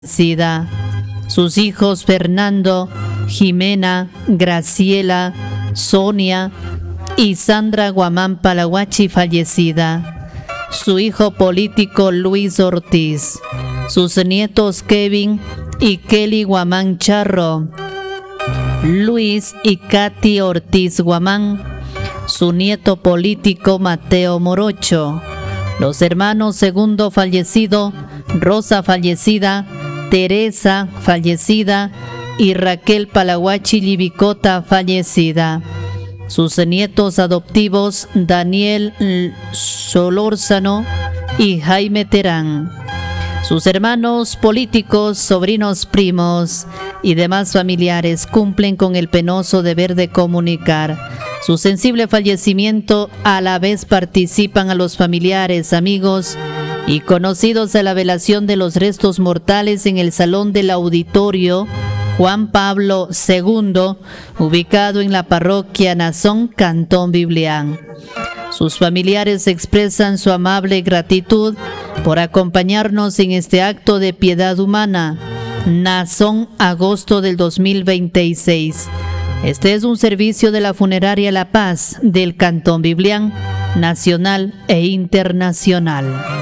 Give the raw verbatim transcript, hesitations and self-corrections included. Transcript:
Sida. Sus hijos Fernando, Jimena, Graciela, Sonia y Sandra Guamán Palahuachi, fallecida. Su hijo político Luis Ortiz. Sus nietos Kevin y Kelly Guamán Charro. Luis y Katy Ortiz Guamán. Su nieto político Mateo Morocho. Los hermanos Segundo fallecido, Rosa fallecida, Teresa fallecida y Raquel Palahuachi Libicota fallecida. Sus nietos adoptivos Daniel Solórzano y Jaime Terán. Sus hermanos políticos, sobrinos, primos y demás familiares cumplen con el penoso deber de comunicar su sensible fallecimiento. A la vez participan a los familiares, amigos y conocidos de la velación de los restos mortales en el Salón del Auditorio Juan Pablo segundo, ubicado en la parroquia Nazón, Cantón Biblián. Sus familiares expresan su amable gratitud por acompañarnos en este acto de piedad humana. Nazón, agosto del dos mil veintiséis. Este es un servicio de la Funeraria La Paz del Cantón Biblián, nacional e internacional.